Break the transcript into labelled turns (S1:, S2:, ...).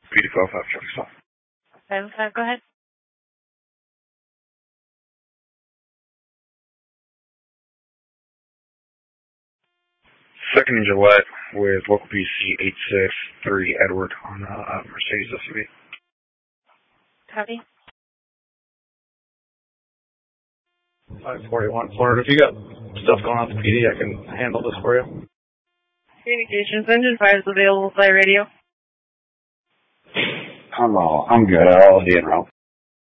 S1: P12, traffic stop.
S2: 505, go ahead.
S1: Second in Gillette with local PC 863 Edward on Mercedes SUV.
S2: Copy.
S3: 541 Florida. If you got stuff going on at the PD, I can handle this for you.
S2: Communications engine 5 is available by radio.
S1: I'm good. I'll be in route.